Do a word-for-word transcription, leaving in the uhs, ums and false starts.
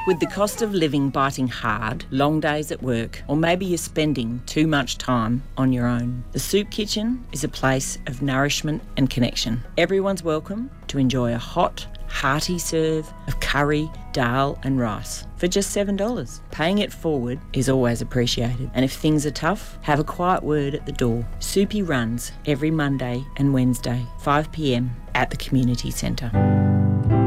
With the cost of living biting hard, long days at work, or maybe you're spending too much time on your own, the Soup Kitchen is a place of nourishment and connection. Everyone's welcome to enjoy a hot, hearty serve of curry, dal and rice for just seven dollars. Paying it forward is always appreciated. And if things are tough, have a quiet word at the door. Soupy runs every Monday and Wednesday, five p m at the Community Centre.